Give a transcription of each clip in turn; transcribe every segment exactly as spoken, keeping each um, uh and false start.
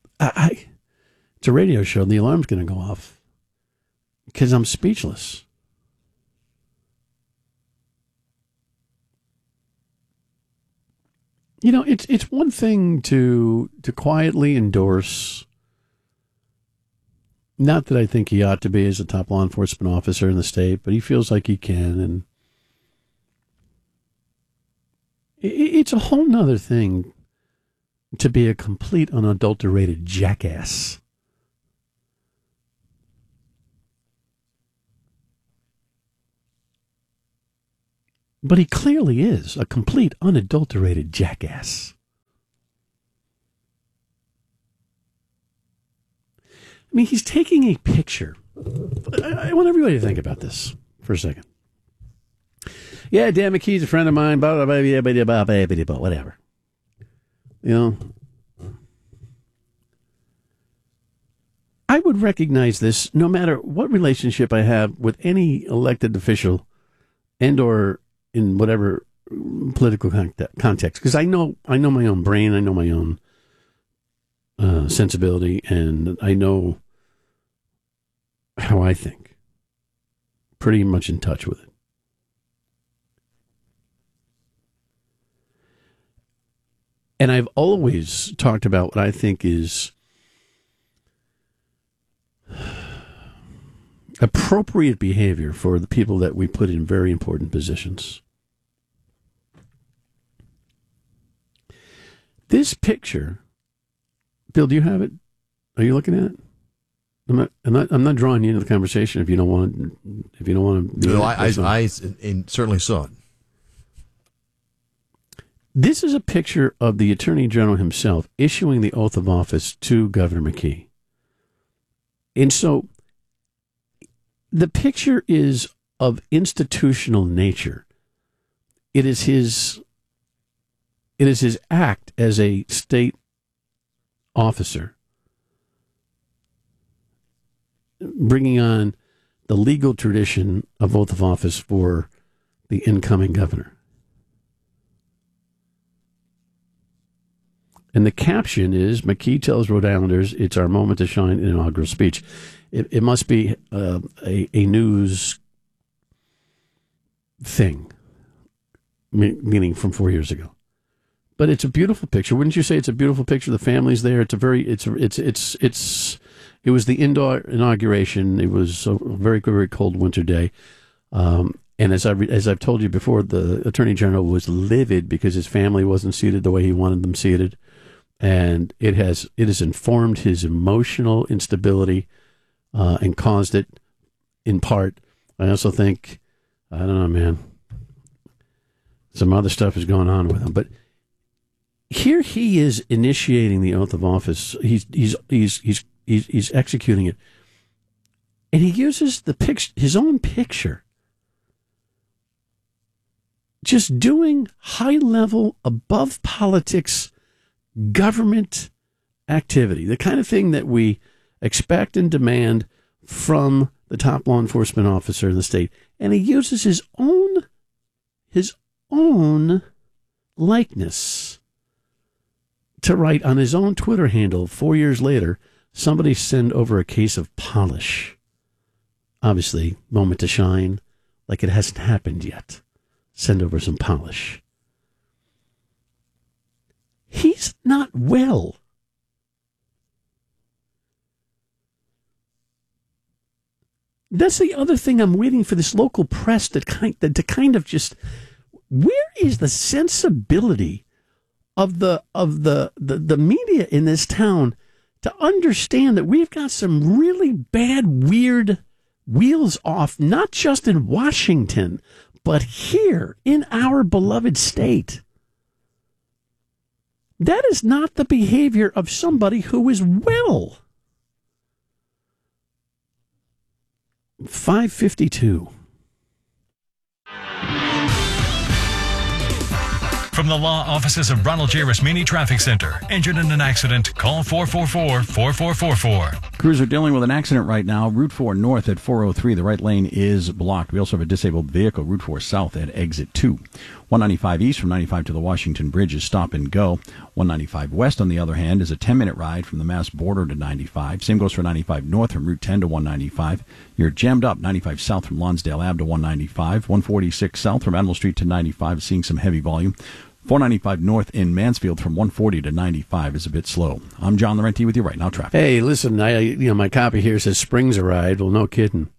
I, I it's a radio show. And the alarm's going to go off because I'm speechless. You know, it's it's one thing to to quietly endorse. Not that I think he ought to be as a top law enforcement officer in the state, but he feels like he can, and it, it's a whole nother thing to be a complete unadulterated jackass. But he clearly is a complete unadulterated jackass. I mean, he's taking a picture. I, I want everybody to think about this for a second. Yeah, Dan McKee's a friend of mine, blah, blah, blah, blah, blah, blah, blah, blah, blah, whatever. You know, I would recognize this no matter what relationship I have with any elected official and or in whatever political context, because I know I know my own brain, I know my own uh, sensibility, and I know how I think. Pretty much in touch with it. And I've always talked about what I think is appropriate behavior for the people that we put in very important positions. This picture, Bill, do you have it? Are you looking at it? I'm not. I'm not. I'm not drawing you into the conversation if you don't want. If you don't want to. No, I, I, I, I certainly saw it. This is a picture of the Attorney General himself issuing the oath of office to Governor McKee, and so the picture is of institutional nature. It is his. It is his act as a state officer, bringing on the legal tradition of oath of office for the incoming governor. And the caption is, McKee tells Rhode Islanders it's our moment to shine in an inaugural speech. It, it must be uh, a, a news thing, meaning from four years ago. But it's a beautiful picture. Wouldn't you say it's a beautiful picture? The family's there. It's a very, it's, it's, it's, it's, it was the indoor inauguration. It was a very, very cold winter day. Um, and as I, as I've told you before, the Attorney General was livid because his family wasn't seated the way he wanted them seated. And it has, it has informed his emotional instability, uh, and caused it in part. I also think, I don't know, man, some other stuff is going on with him, but here he is initiating the oath of office. He's he's he's he's he's, he's executing it, and he uses the picture, his own picture, just doing high level, above politics, government activity, the kind of thing that we expect and demand from the top law enforcement officer in the state, and he uses his own his own likeness to write on his own Twitter handle four years later, somebody send over a case of polish. Obviously, moment to shine, like it hasn't happened yet. Send over some polish. He's not well. That's the other thing I'm waiting for this local press to kind, to kind of just, where is the sensibility of the of the, the, the media in this town to understand that we've got some really bad, weird wheels off, not just in Washington, but here in our beloved state. That is not the behavior of somebody who is well. five fifty-two. From the law offices of Ronald J. Rasmini Traffic Center. Injured in an accident? Call four four four, four four four four. Crews are dealing with an accident right now. Route four north at four oh three. The right lane is blocked. We also have a disabled vehicle. Route four south at exit two. one ninety-five east from ninety-five to the Washington Bridge is stop and go. one ninety-five west, on the other hand, is a ten-minute ride from the Mass border to ninety-five. Same goes for ninety-five north from Route ten to one ninety-five. You're jammed up ninety-five south from Lonsdale Avenue to one ninety-five. one forty-six south from Admiral Street to ninety-five, seeing some heavy volume. four ninety-five north in Mansfield from one forty to ninety-five is a bit slow. I'm John Laurenti with you right now, traffic. Hey, listen, I you know my copy here says spring's a ride. Well, no kidding.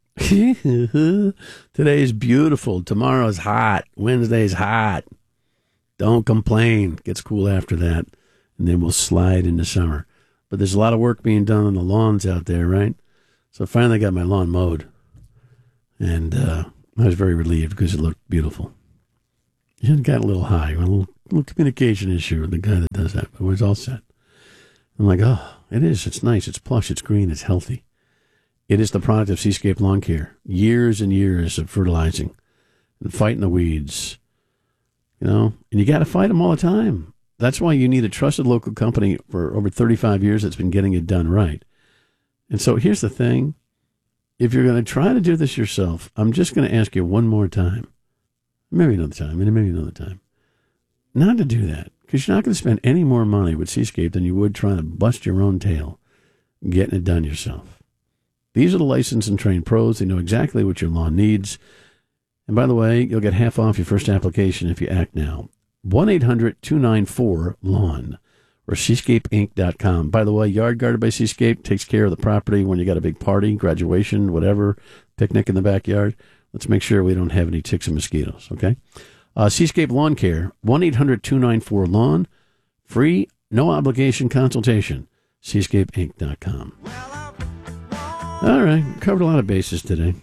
Today's beautiful. Tomorrow's hot. Wednesday's hot. Don't complain. Gets cool after that, and then we'll slide into summer. But there's a lot of work being done on the lawns out there, right? So finally got my lawn mowed, and uh, I was very relieved because it looked beautiful. It got a little high, a little, little communication issue with the guy that does that, but it was all set. I'm like, oh, it is. It's nice. It's plush. It's green. It's healthy. It is the product of Seascape Lawn Care. Years and years of fertilizing and fighting the weeds, you know, and you got to fight them all the time. That's why you need a trusted local company for over thirty-five years that's been getting it done right. And so here's the thing. If you're going to try to do this yourself, I'm just going to ask you one more time. Maybe another time, and maybe another time. Not to do that, because you're not going to spend any more money with Seascape than you would trying to bust your own tail getting it done yourself. These are the licensed and trained pros. They know exactly what your lawn needs. And by the way, you'll get half off your first application if you act now. one eight hundred two nine four lawn or seascape inc dot com. By the way, Yard Guarded by Seascape takes care of the property when you got a big party, graduation, whatever, picnic in the backyard. Let's make sure we don't have any ticks and mosquitoes, okay? Uh, Seascape Lawn Care, one eight hundred two nine four lawn, free, no obligation consultation, seascape inc dot com. All right, covered a lot of bases today.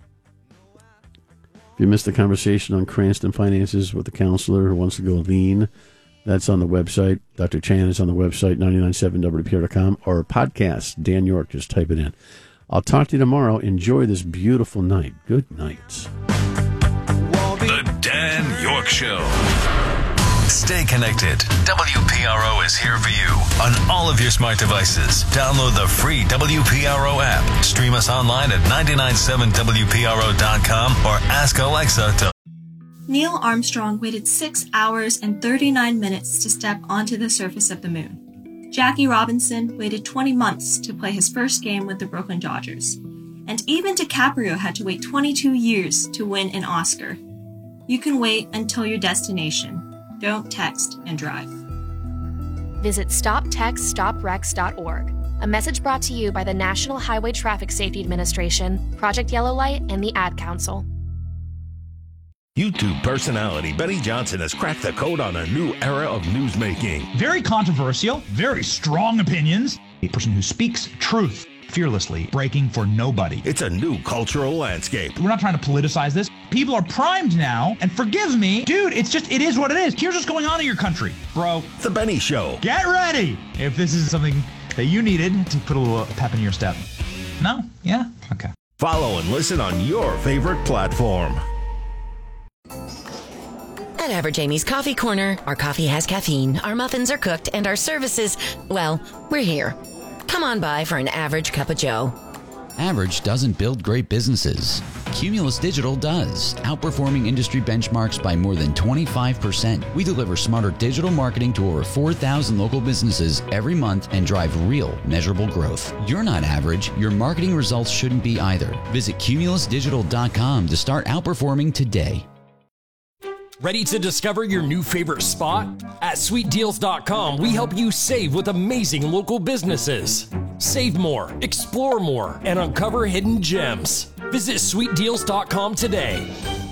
If you missed the conversation on Cranston finances with the counselor who wants to go lean, that's on the website. Doctor Chan is on the website, nine nine seven W P R dot com, or podcast, Dan York, just type it in. I'll talk to you tomorrow. Enjoy this beautiful night. Good night. The Dan York Show. Stay connected. W P R O is here for you on all of your smart devices. Download the free W P R O app. Stream us online at nine nine seven W P R O dot com or ask Alexa to... Neil Armstrong waited six hours and thirty-nine minutes to step onto the surface of the moon. Jackie Robinson waited twenty months to play his first game with the Brooklyn Dodgers. And even DiCaprio had to wait twenty-two years to win an Oscar. You can wait until your destination. Don't text and drive. Visit stop text stop wrecks dot org. A message brought to you by the National Highway Traffic Safety Administration, Project Yellow Light, and the Ad Council. YouTube personality Benny Johnson has cracked the code on a new era of newsmaking. Very controversial, very strong opinions. A person who speaks truth fearlessly, breaking for nobody. It's a new cultural landscape. We're not trying to politicize this. People are primed now, and forgive me, dude, it's just, it is what it is. Here's what's going on in your country, bro. The Benny Show. Get ready if this is something that you needed to put a little pep in your step. No? Yeah? Okay. Follow and listen on your favorite platform. At Average Amy's Coffee Corner, our coffee has caffeine, our muffins are cooked, and our services, well, we're here. Come on by for an average cup of joe. Average doesn't build great businesses. Cumulus Digital does, outperforming industry benchmarks by more than twenty-five percent. We deliver smarter digital marketing to over four thousand local businesses every month and drive real, measurable growth. You're not average. Your marketing results shouldn't be either. Visit cumulus digital dot com to start outperforming today. Ready to discover your new favorite spot? At sweet deals dot com, we help you save with amazing local businesses. Save more, explore more, and uncover hidden gems. Visit sweet deals dot com today.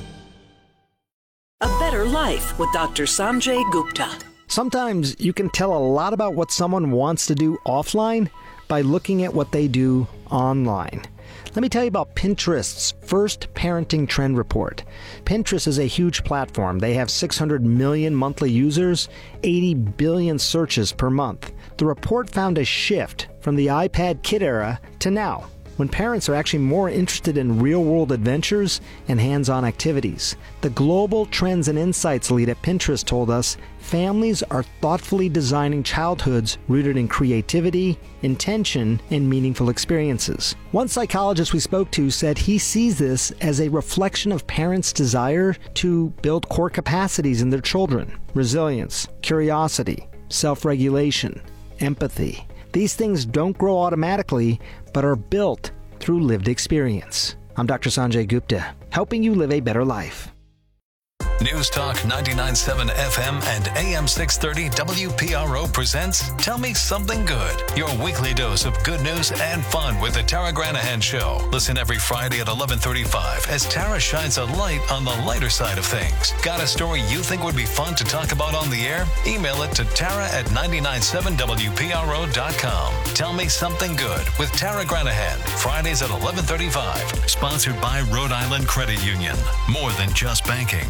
A Better Life with Doctor Sanjay Gupta. Sometimes you can tell a lot about what someone wants to do offline by looking at what they do online. Let me tell you about Pinterest's first parenting trend report. Pinterest is a huge platform. They have six hundred million monthly users, eighty billion searches per month. The report found a shift from the iPad kid era to now. when parents are actually more interested in real-world adventures and hands-on activities. The Global Trends and Insights lead at Pinterest told us families are thoughtfully designing childhoods rooted in creativity, intention, and meaningful experiences. One psychologist we spoke to said he sees this as a reflection of parents' desire to build core capacities in their children: resilience, curiosity, self-regulation, empathy. These things don't grow automatically, but are built through lived experience. I'm Doctor Sanjay Gupta, helping you live a better life. News Talk ninety-nine point seven F M and A M six thirty W P R O presents Tell Me Something Good, your weekly dose of good news and fun with the Tara Granahan Show. Listen every Friday at eleven thirty-five as Tara shines a light on the lighter side of things. Got a story you think would be fun to talk about on the air? Email it to Tara at nine nine seven W P R O dot com. Tell Me Something Good with Tara Granahan, Fridays at eleven thirty-five. Sponsored by Rhode Island Credit Union. More than just banking.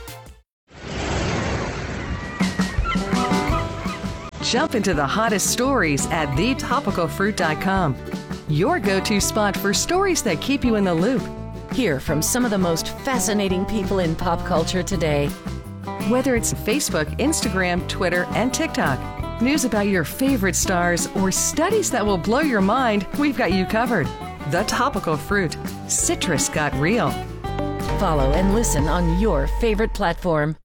Jump into the hottest stories at the topical fruit dot com. Your go-to spot for stories that keep you in the loop. Hear from some of the most fascinating people in pop culture today. Whether it's Facebook, Instagram, Twitter, and TikTok, news about your favorite stars, or studies that will blow your mind, we've got you covered. The Topical Fruit. Citrus got real. Follow and listen on your favorite platform.